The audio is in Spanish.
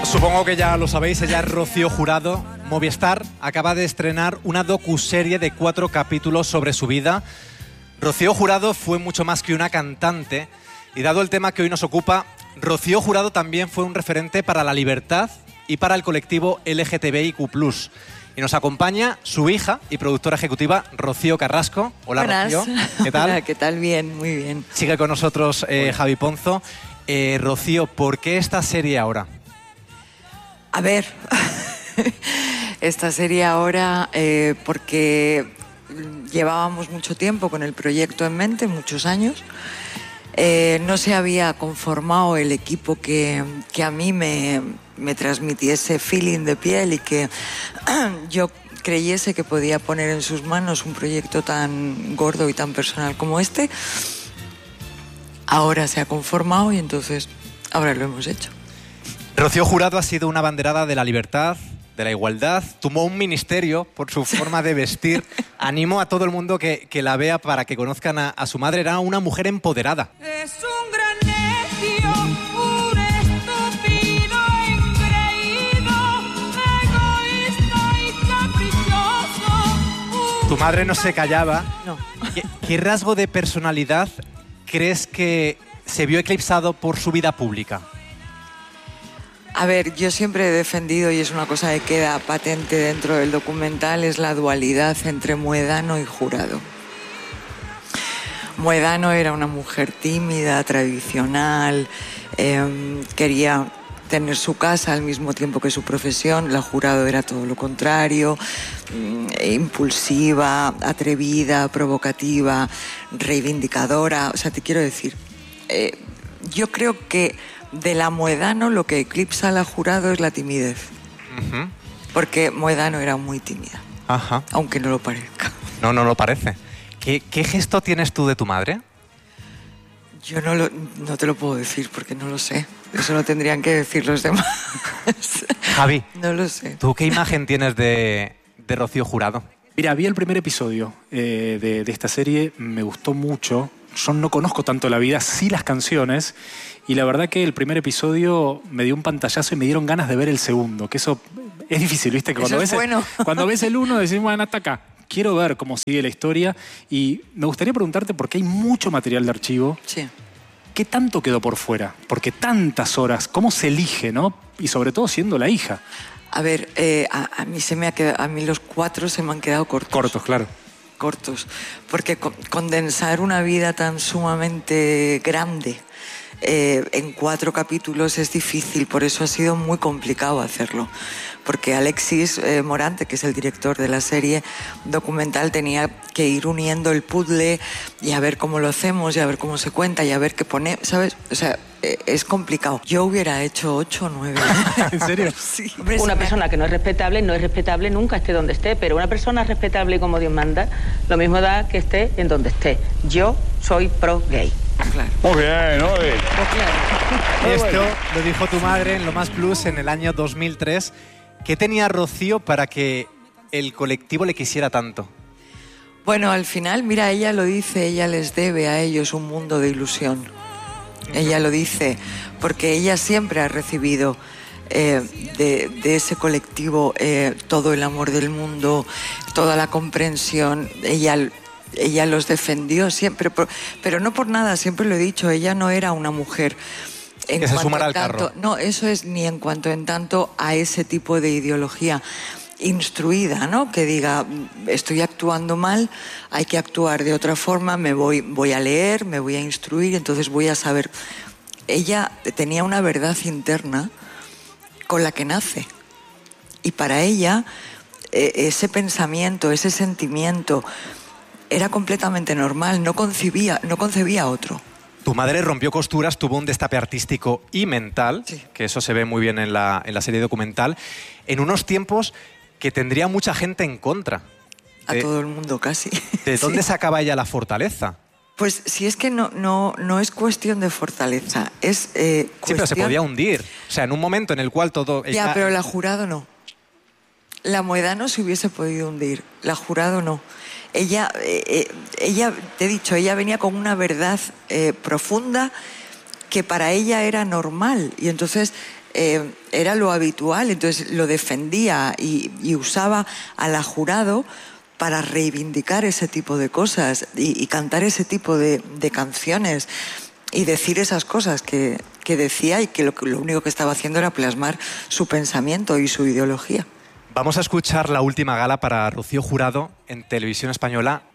Supongo que ya lo sabéis, ella es Rocío Jurado. Movistar acaba de estrenar una docuserie de 4 capítulos sobre su vida. Rocío Jurado fue mucho más que una cantante y, dado el tema que hoy nos ocupa, Rocío Jurado también fue un referente para la libertad y para el colectivo LGTBIQ+. Y nos acompaña su hija y productora ejecutiva, Rocío Carrasco. Hola, buenas. Rocío. ¿Qué tal? Hola, ¿qué tal? Bien, muy bien. Sigue con nosotros Javi Ponzo. Rocío, ¿por qué esta serie ahora? A ver, esta serie ahora porque llevábamos mucho tiempo con el proyecto en mente, muchos años. No se había conformado el equipo que a mí me transmitiese feeling de piel y que yo creyese que podía poner en sus manos un proyecto tan gordo y tan personal como este. Ahora se ha conformado y entonces ahora lo hemos hecho. Rocío Jurado ha sido una abanderada de la libertad, de la igualdad, tomó un ministerio por su forma de vestir. Animo a todo el mundo que la vea para que conozcan a su madre. Era una mujer empoderada. Es un gran necio, un estúpido engreído, egoísta y caprichoso. Tu madre no se callaba. No. ¿Qué rasgo de personalidad crees que se vio eclipsado por su vida pública? A ver, yo siempre he defendido, y es una cosa que queda patente dentro del documental, es la dualidad entre Muedano y Jurado. Muedano era una mujer tímida, tradicional, quería tener su casa al mismo tiempo que su profesión. La Jurado era todo lo contrario, impulsiva, atrevida, provocativa, reivindicadora. O sea, te quiero decir, yo creo que de la Muedano lo que eclipsa a la Jurado es la timidez. Uh-huh. Porque Muedano era muy tímida. Ajá. Aunque no lo parezca. No lo parece. ¿Qué gesto tienes tú de tu madre? Yo no te lo puedo decir porque no lo sé. Eso lo tendrían que decir los demás. Javi, no lo sé. ¿Tú qué imagen tienes de Rocío Jurado? Mira, vi el primer episodio de esta serie, me gustó mucho. Yo no conozco tanto la vida, sí las canciones, y la verdad que el primer episodio me dio un pantallazo y me dieron ganas de ver el segundo, que eso es difícil, ¿viste? Que cuando ves el uno decís, bueno, hasta acá. Quiero ver cómo sigue la historia y me gustaría preguntarte, porque hay mucho material de archivo. Sí. ¿Qué tanto quedó por fuera? Porque tantas horas, ¿cómo se elige, no? Y sobre todo siendo la hija. A ver, a mí los 4 se me han quedado cortos. Cortos, claro. Cortos, porque condensar una vida tan sumamente grande en 4 capítulos es difícil, por eso ha sido muy complicado hacerlo, porque Alexis Morante, que es el director de la serie documental, tenía que ir uniendo el puzzle y a ver cómo lo hacemos y a ver cómo se cuenta y a ver qué pone, ¿sabes? O sea, es complicado. Yo hubiera hecho 8 o 9. ¿En serio? Sí. Una persona que no es respetable nunca, esté donde esté, pero una persona respetable como Dios manda, lo mismo da que esté en donde esté. Yo soy pro gay. Claro. Muy bien, muy bien. Esto lo dijo tu madre en Lo Más Plus en el año 2003. ¿Qué tenía Rocío para que el colectivo le quisiera tanto? Bueno, al final, mira, ella lo dice, ella les debe a ellos un mundo de ilusión. Ella lo dice porque ella siempre ha recibido de ese colectivo todo el amor del mundo, toda la comprensión. Ella los defendió siempre, pero no por nada, siempre lo he dicho, ella no era una mujer que se sumara al carro. No, eso es ni en cuanto en tanto a ese tipo de ideología instruida, ¿no? Que diga, estoy actuando mal, hay que actuar de otra forma, voy a leer, me voy a instruir, entonces voy a saber. Ella tenía una verdad interna con la que nace. Y para ella, ese pensamiento, ese sentimiento, era completamente normal, no concebía otro. Tu madre rompió costuras, tuvo un destape artístico y mental, sí, que eso se ve muy bien en la serie documental, en unos tiempos que tendría mucha gente en contra. A todo el mundo casi. ¿De dónde sacaba ella la fortaleza? Pues si es que no es cuestión de fortaleza, es cuestión... Sí, pero se podía hundir. O sea, en un momento en el cual todo... Ya, pero la Jurado no. La Muedano se hubiese podido hundir, la Jurado no. Ella, te he dicho, ella venía con una verdad profunda que para ella era normal y entonces era lo habitual, entonces lo defendía y usaba a la Jurado para reivindicar ese tipo de cosas y cantar ese tipo de canciones y decir esas cosas que decía y que lo único que estaba haciendo era plasmar su pensamiento y su ideología. Vamos a escuchar la última gala para Rocío Jurado en Televisión Española